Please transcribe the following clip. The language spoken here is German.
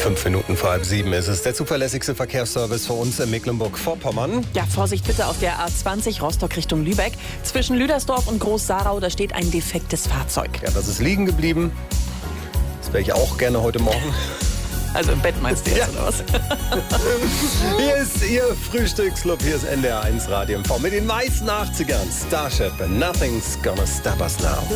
5 Minuten vor halb 7 ist es. Der zuverlässigste Verkehrsservice für uns in Mecklenburg-Vorpommern. Ja, Vorsicht bitte auf der A20 Rostock Richtung Lübeck. Zwischen Lüdersdorf und Groß-Sarau, da steht ein defektes Fahrzeug. Ja, das ist liegen geblieben. Das wäre ich auch gerne heute Morgen. Also im Bett meinst du jetzt, oder was? Hier ist Ihr Frühstücksclub, hier ist NDR 1 Radio MV mit den meisten 80ern. Starship and Nothing's Gonna Stop Us Now.